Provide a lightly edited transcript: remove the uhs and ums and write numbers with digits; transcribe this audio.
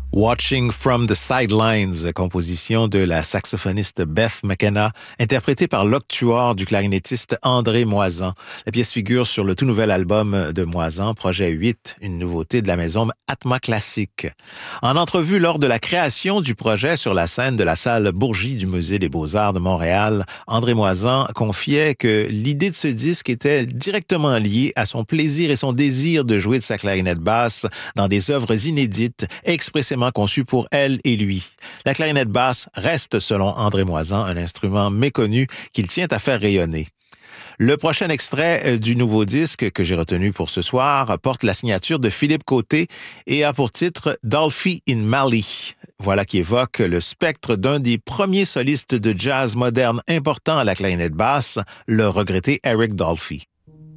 Watching from the Sidelines, composition de la saxophoniste Beth McKenna, interprétée par l'octuor du clarinettiste André Moisan. La pièce figure sur le tout nouvel album de Moisan, Projet 8, une nouveauté de la maison Atma Classique. En entrevue lors de la création du projet sur la scène de la salle Bourgie du Musée des Beaux-Arts de Montréal, André Moisan confiait que l'idée de ce disque était directement liée à son plaisir et son désir de jouer de sa clarinette basse dans des œuvres inédites, expressément conçu pour elle et lui. La clarinette basse reste, selon André Moisan, un instrument méconnu qu'il tient à faire rayonner. Le prochain extrait du nouveau disque que j'ai retenu pour ce soir porte la signature de Philippe Côté et a pour titre Dolphy in Mali. Voilà qui évoque le spectre d'un des premiers solistes de jazz moderne importants à la clarinette basse, le regretté Eric Dolphy.